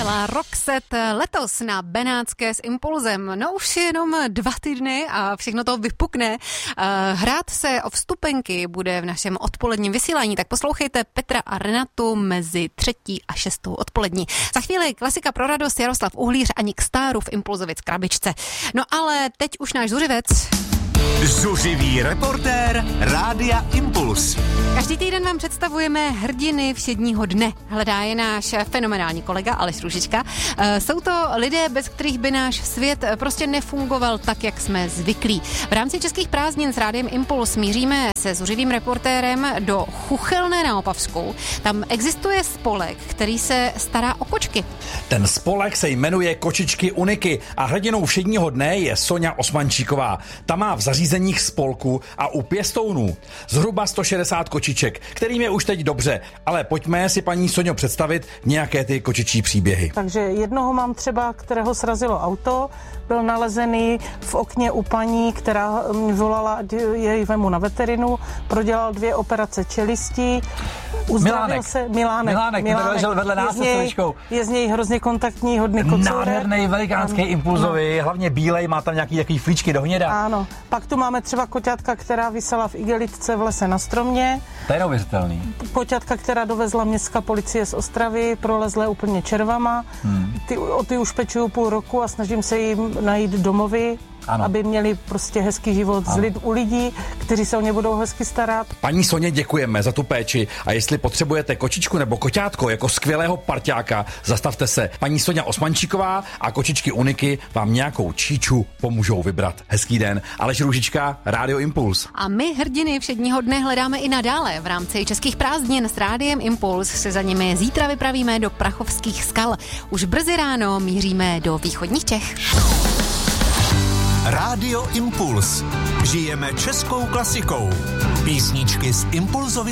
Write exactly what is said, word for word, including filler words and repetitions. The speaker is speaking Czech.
byla Roxette letos na Benátské s Impulzem. No už jenom dva týdny a všechno to vypukne. Hrát se o vstupenky bude v našem odpoledním vysílání, tak poslouchejte Petra a Renatu mezi třetí a šestou odpolední. Za chvíli klasika pro radost, Jaroslav Uhlíř a Nick Staru v Impulzovic krabičce. No ale teď už náš zuřivec. Zuřivý reportér Rádia Impuls. Každý týden vám představujeme hrdiny všedního dne. Hledá je náš fenomenální kolega Aleš Růžička. Jsou to lidé, bez kterých by náš svět prostě nefungoval tak, jak jsme zvyklí. V rámci českých prázdnin s Rádiem Impuls míříme se zuřivým reportérem do Chuchelné na Opavsku. Tam existuje spolek, který se stará o kočky. Ten spolek se jmenuje Kočičky Uniky a hrdinou všedního dne je Soňa Osmančíková. Ta má v zařízeních spolku a u pěstounů zhruba sto šedesát kočiček, kterým je už teď dobře, ale pojďme si, paní Soňo, představit nějaké ty kočičí příběhy. Takže jednoho mám třeba, kterého srazilo auto, byl nalezený v okně u paní, která volala, jej vemu na veterinu, prodělal dvě operace čelistí, uzdravil Milánek. se, Milánek, Milánek, Milánek ležel vedle nás se stoličkou. Je z něj hrozně kontaktní, hodný kocourek. Nádherný, velikánský, impulzový, hlavně bílej, má tam nějaký takový flíčky do hněda. Ano, pak tu máme třeba koťátka, která visela v igelitce v lese na stromě. To je neuvěřitelný. Koťátka, která dovezla městská policie z Ostravy, prolezlé úplně červama. Hmm. Ty, o ty už pečuju půl roku a snažím se jim najít domovy, ano, aby měli prostě hezký život z lid, u lidí, kteří se o ně budou hezky starat. Paní Soně, děkujeme za tu péči a jestli potřebujete kočičku nebo koťátko jako skvělého parťáka, zastavte se. Paní Soňa Osmančíková a Kočičky Uniky vám nějakou číču pomůžou vybrat. Hezký den. Aleš Růžička, Rádio Impuls. A my hrdiny všedního dne hledáme i nadále. V rámci českých prázdnin s Rádiem Impuls se za nimi zítra vypravíme do Prachovských skal. Už brzy ráno míříme do východních Čech. Rádio Impuls. Žijeme českou klasikou. Písničky z Impulzovy